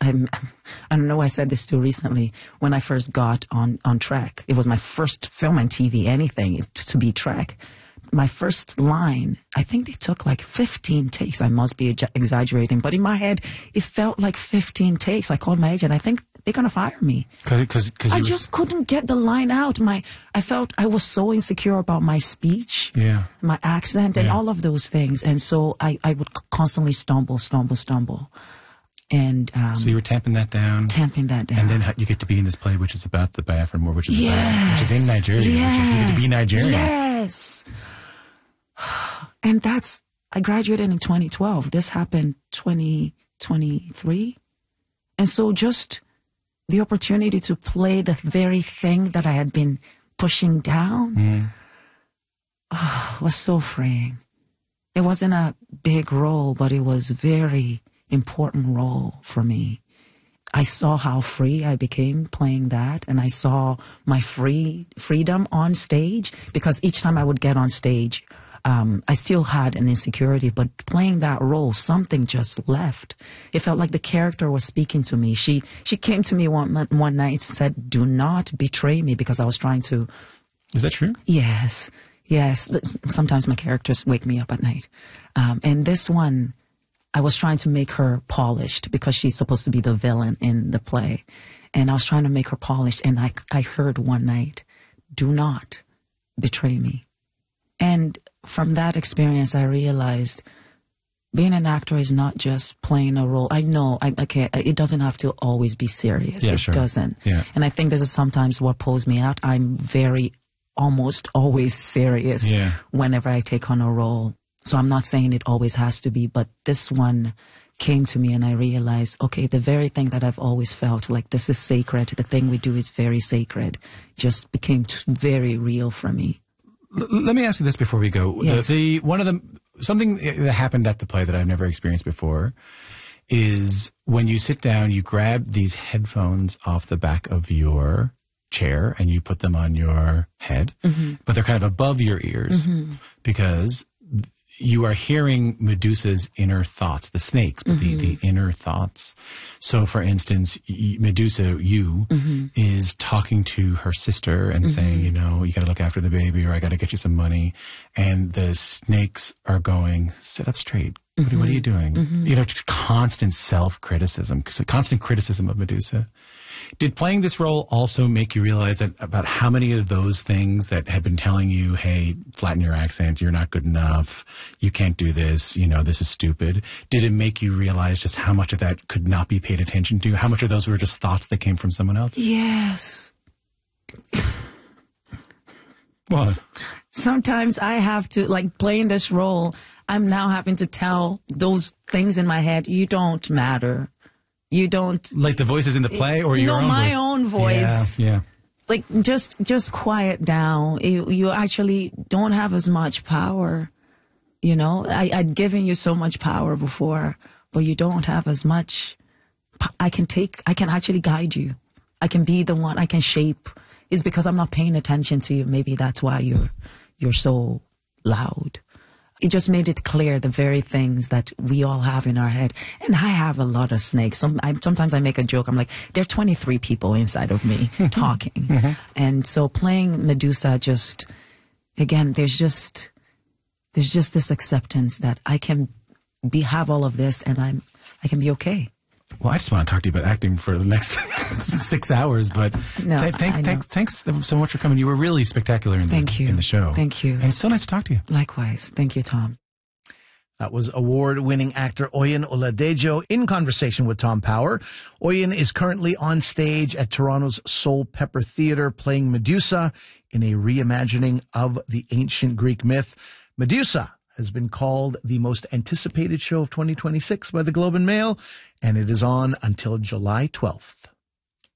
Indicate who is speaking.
Speaker 1: I don't know why I said this too recently. When I first got on Trek, it was my first film and TV, anything to be Trek. My first line, I think they took like 15 takes. I must be exaggerating, but in my head, it felt like 15 takes. I called my agent. I think they're going to fire me.
Speaker 2: Cause
Speaker 1: I just couldn't get the line out. I felt I was so insecure about my speech, my accent, and all of those things. And so I would constantly stumble. And
Speaker 2: so you were tamping that down. And then you get to be in this play, which is about the Biafran War, which is which is in Nigeria.
Speaker 1: Yes.
Speaker 2: You get to be Nigerian.
Speaker 1: Yes. And I graduated in 2012. This happened 2023. And so just the opportunity to play the very thing that I had been pushing down was so freeing. It wasn't a big role, but it was a very important role for me. I saw how free I became playing that, and I saw my freedom on stage, because each time I would get on stage, I still had an insecurity, but playing that role, something just left. It felt like the character was speaking to me. She came to me one night and said, "Do not betray me," because I was trying to...
Speaker 2: Is that true?
Speaker 1: Yes. Sometimes my characters wake me up at night. And this one, I was trying to make her polished because she's supposed to be the villain in the play. And I was trying to make her polished. And I heard one night, "Do not betray me." And from that experience, I realized being an actor is not just playing a role. I know, it doesn't have to always be serious.
Speaker 2: Yeah,
Speaker 1: it doesn't. Yeah. And I think this is sometimes what pulls me out. I'm almost always serious whenever I take on a role. So I'm not saying it always has to be, but this one came to me and I realized, okay, the very thing that I've always felt like this is sacred, the thing we do is very sacred, just became very real for me.
Speaker 2: Let me ask you this before we go.
Speaker 1: Yes.
Speaker 2: Something that happened at the play that I've never experienced before is when you sit down, you grab these headphones off the back of your chair and you put them on your head, but they're kind of above your ears because you are hearing Medusa's inner thoughts, the snakes, but the inner thoughts. So, for instance, Medusa, is talking to her sister and saying, you got to look after the baby, or I got to get you some money. And the snakes are going, sit up straight. What are you doing? Just constant self-criticism, constant criticism of Medusa. Did playing this role also make you realize that about how many of those things that had been telling you, hey, flatten your accent, you're not good enough, you can't do this, this is stupid, did it make you realize just how much of that could not be paid attention to? How much of those were just thoughts that came from someone else?
Speaker 1: Yes.
Speaker 2: What?
Speaker 1: Sometimes I have to, playing this role, I'm now having to tell those things in my head, you don't matter. You don't... Like
Speaker 2: the voices in the play or your own voice?
Speaker 1: No, my own voice.
Speaker 2: Yeah.
Speaker 1: Just quiet down. You actually don't have as much power. I'd given you so much power before, but you don't have as much. I can actually guide you. I can be the one, I can shape. It's because I'm not paying attention to you. Maybe that's why you're so loud. It just made it clear the very things that we all have in our head. And I have a lot of snakes. Sometimes I make a joke. I'm like, there are 23 people inside of me talking. And so playing Medusa again, there's just this acceptance that I can have all of this and I can be okay.
Speaker 2: Well, I just want to talk to you about acting for the next 6 hours, but thanks so much for coming. You were really spectacular in the show.
Speaker 1: Thank you.
Speaker 2: And it's so nice to talk to you.
Speaker 1: Likewise. Thank you, Tom.
Speaker 3: That was award-winning actor Oyin Oladejo in conversation with Tom Power. Oyin is currently on stage at Toronto's Soul Pepper Theatre playing Medusa in a reimagining of the ancient Greek myth. Medusa has been called the most anticipated show of 2026 by the Globe and Mail, and it is on until July 12th.